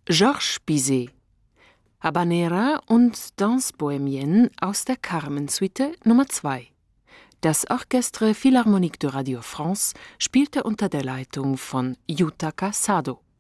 Georges Bizet, Habanera und Danse Bohemienne aus der Carmen-Suite Nummer 2. Das Orchestre Philharmonique de Radio France spielte unter der Leitung von Yutaka Sado.